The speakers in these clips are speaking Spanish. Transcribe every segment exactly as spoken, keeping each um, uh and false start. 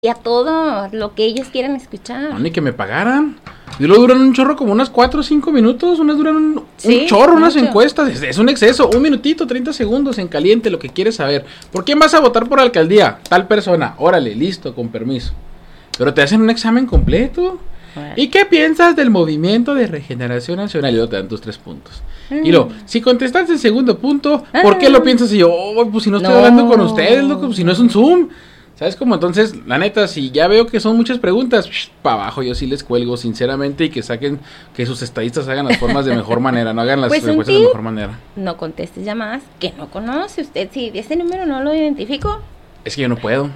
a todo lo que ellos quieran escuchar. No, ni que me pagaran. Y luego duran un chorro como unas cuatro o cinco minutos, unas duran un, Sí, un chorro, unas mucho. encuestas, es, es un exceso, un minutito, treinta segundos en caliente, lo que quieres saber. ¿Por quién vas a votar por alcaldía? Tal persona, órale, listo, con permiso. Pero te hacen un examen completo. Bueno. ¿Y qué piensas del Movimiento de Regeneración Nacional? Y luego te dan tus tres puntos. Mm. Y luego, si contestaste el segundo punto, ¿por qué lo piensas? Y yo, oh, pues si no estoy No. hablando con ustedes, loco, pues si no es un Zoom. ¿Sabes cómo? Entonces, la neta, si ya veo que son muchas preguntas, para abajo yo sí les cuelgo, sinceramente, y que saquen, que sus estadistas hagan las formas de mejor manera, no hagan las Pues un encuestas de tip. mejor manera. No contestes llamadas que no conoce usted. Si este número no lo identifico, Es que yo no puedo.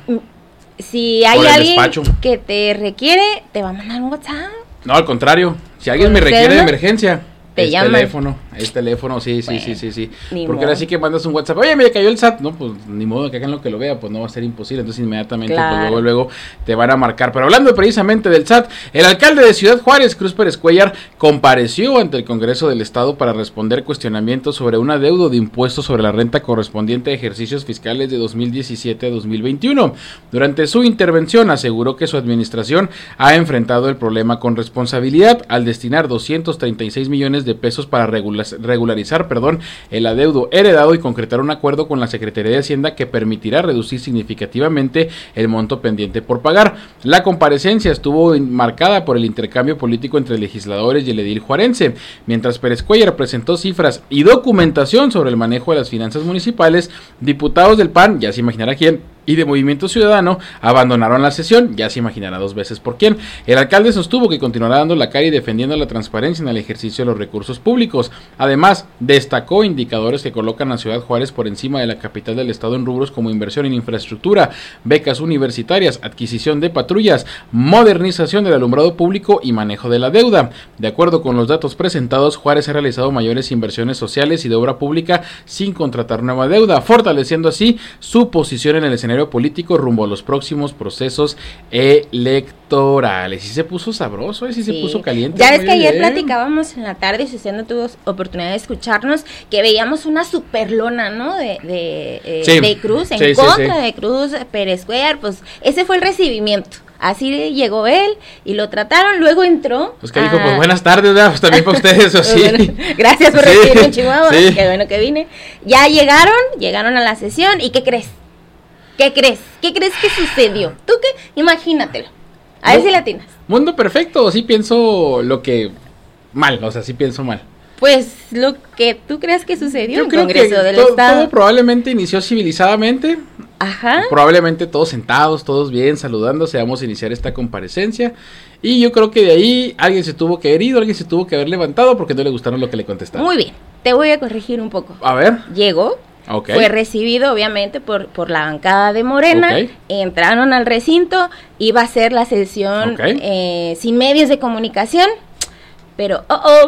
si hay Por el alguien despacho. que te requiere, te va a mandar un WhatsApp. No, al contrario, si alguien me ¿Con requiere de cédula? emergencia, Te es llaman. teléfono, es teléfono, sí, sí, Bueno, sí, sí, sí. ni Porque modo. ahora sí que mandas un WhatsApp, oye, me cayó el S A T, no, pues ni modo que hagan lo que lo vea, pues no va a ser imposible, entonces inmediatamente, Claro. pues luego, luego te van a marcar. Pero hablando precisamente del S A T, el alcalde de Ciudad Juárez, Cruz Pérez Cuellar, compareció ante el Congreso del Estado para responder cuestionamientos sobre un adeudo de impuestos sobre la renta correspondiente a ejercicios fiscales de dos mil diecisiete a dos mil veintiuno. Durante su intervención aseguró que su administración ha enfrentado el problema con responsabilidad al destinar doscientos treinta y seis millones de pesos para regular regularizar perdón, el adeudo heredado y concretar un acuerdo con la Secretaría de Hacienda que permitirá reducir significativamente el monto pendiente por pagar. La comparecencia estuvo marcada por el intercambio político entre legisladores y el edil juarense, mientras Pérez Cuellar presentó cifras y documentación sobre el manejo de las finanzas municipales. Diputados del P A N, ya se imaginará quién, y de Movimiento Ciudadano abandonaron la sesión, ya se imaginará dos veces por quién. El alcalde sostuvo que continuará dando la cara y defendiendo la transparencia en el ejercicio de los recursos públicos. Además, destacó indicadores que colocan a Ciudad Juárez por encima de la capital del estado en rubros como inversión en infraestructura, becas universitarias, adquisición de patrullas, modernización del alumbrado público y manejo de la deuda. De acuerdo con los datos presentados, Juárez ha realizado mayores inversiones sociales y de obra pública sin contratar nueva deuda, fortaleciendo así su posición en el escenario político rumbo a los próximos procesos electorales. Y se puso sabroso, y sí, sí se puso caliente. Ya ves que ayer bien. platicábamos en la tarde, si usted no tuvo oportunidad de escucharnos, que veíamos una superlona, ¿no? De, de, eh, Sí. de Cruz, en Sí, sí, contra sí. de Cruz Pérez Cuellar, pues ese fue el recibimiento. Así llegó él y lo trataron, luego entró. Pues que dijo, a- pues buenas tardes, ¿verdad? Pues también para ustedes, o sí. Bueno, gracias por Sí, recibirme en Chihuahua, sí. qué bueno que vine. Ya llegaron, llegaron a la sesión, ¿y qué crees? ¿Qué crees? ¿Qué crees que sucedió? ¿Tú qué? Imagínatelo. A ver No. si la atinas. Mundo perfecto, sí pienso lo que mal, o sea, sí pienso mal. Pues lo que tú crees que sucedió Yo en creo Congreso que del todo, Estado. todo probablemente inició civilizadamente, Ajá. probablemente todos sentados, todos bien, saludándose, vamos a iniciar esta comparecencia. Y yo creo que de ahí alguien se tuvo que haber ido, alguien se tuvo que haber levantado porque no le gustaron lo que le contestaron. Muy bien. Te voy a corregir un poco. A ver, Llegó. ok. Fue recibido obviamente por, por la bancada de Morena, Ok. entraron al recinto, iba a ser la sesión Ok. eh, sin medios de comunicación, pero oh oh,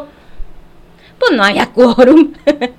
pues no había quórum.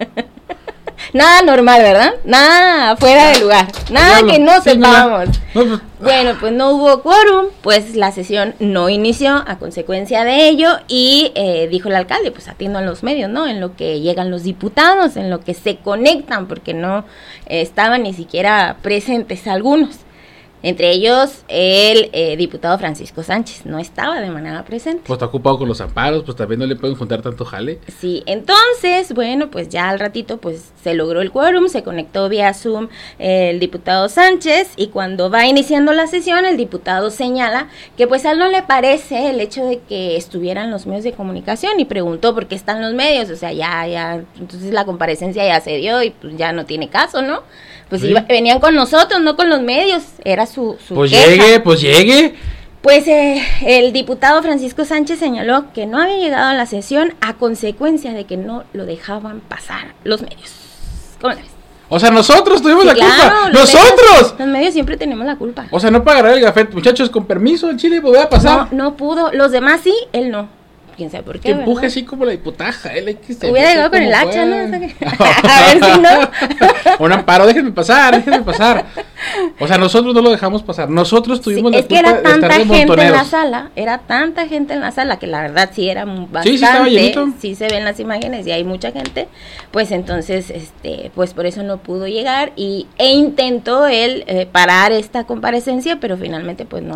Nada normal, ¿verdad? Nada fuera de lugar, nada Diablo. que no Sí, sepamos. no, pues, Bueno, pues no hubo quórum, pues la sesión no inició a consecuencia de ello y eh, dijo el alcalde, pues atiendo a los medios, ¿no? En lo que llegan los diputados, en lo que se conectan, porque no eh, estaban ni siquiera presentes algunos. Entre ellos el eh, diputado Francisco Sánchez, no estaba de manera presente. pues está ocupado con los amparos, pues también no le pueden juntar tanto jale. Sí, entonces, bueno, pues ya al ratito pues se logró el quórum, se conectó vía Zoom eh, el diputado Sánchez y cuando va iniciando la sesión el diputado señala que pues a él no le parece el hecho de que estuvieran los medios de comunicación y preguntó por qué están los medios, o sea, ya, ya, entonces la comparecencia ya se dio y pues ya no tiene caso, ¿no? Pues Sí. iba, venían con nosotros, no con los medios, era su, su Pues queja. llegue, pues llegue. Pues eh, el diputado Francisco Sánchez señaló que no había llegado a la sesión a consecuencia de que no lo dejaban pasar los medios. ¿Cómo la ves? O sea, nosotros tuvimos Sí, la claro, culpa. los ¡Nosotros! medios- los medios siempre tenemos la culpa. O sea, no para agarrar el gafet, muchachos, con permiso, el chile, pues voy a pasar. No, no pudo. Los demás sí, él no. quién sabe por qué. Que empuje ¿verdad? así como la diputaja, él que se Hubiera llegado con el hacha, ¿no? A ver si no. Un amparo, déjenme pasar, déjenme pasar. O sea, nosotros no lo dejamos pasar. Nosotros tuvimos sí, la es que culpa era de estar tanta de gente en la montoneros. sala, era tanta gente en la sala que la verdad sí era bastante, Sí, sí estaba llenito. sí se ven las imágenes y hay mucha gente, pues entonces, este, pues por eso no pudo llegar y e intentó él eh, parar esta comparecencia, pero finalmente pues no,